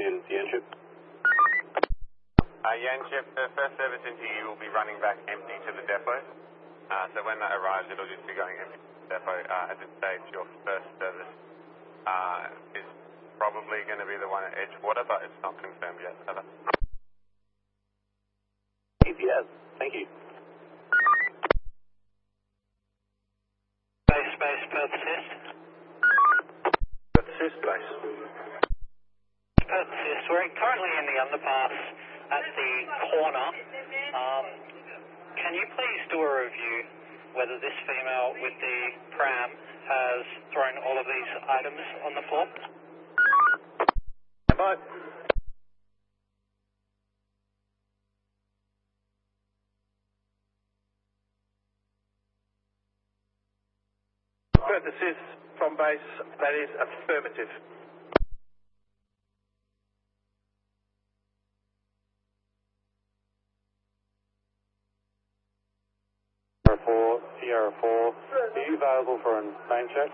in Yanchep. Yanchep, the first service into you will be running back empty to the depot. So when that arrives, it'll just be going empty to the depot. At this stage, your first service is probably going to be the one at Edgewater, but it's not confirmed yet. EPS, thank you. Base, Perth assist. Perth assist, base. Perth assist, we're currently in the underpass at the corner. Can you please do a review whether this female with the pram has thrown all of these items on the floor? Bye. Perth assist from base, that is affirmative. Sierra 4, are you available for a main check?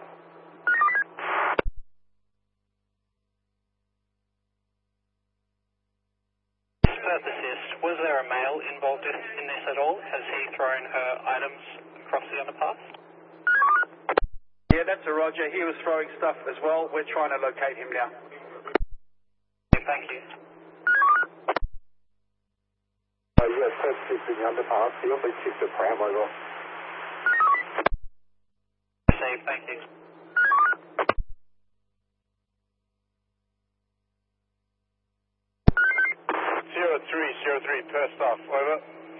Perth assist, was there a male involved in this at all? Has he thrown her items across the underpass? Yeah, that's a Roger. He was throwing stuff as well. We're trying to locate him now. Thank you. Yeah, Perth assist in the underpass. He also kicked the pram over. Received, thank you. Sierra 3, Perth staff, over.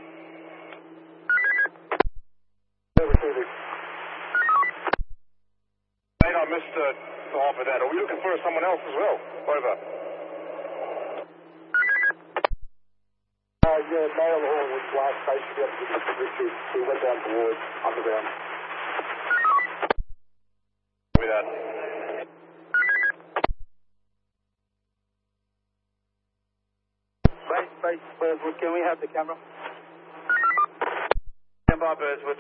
Mate, I missed half of that. Are we looking for someone else as well? Over. Yeah, male or was last station to the district. We went down towards underground. With that. Base, Burswood, can we have the camera? Stand by, Burswood.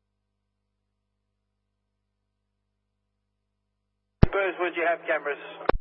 Burswood, you have cameras.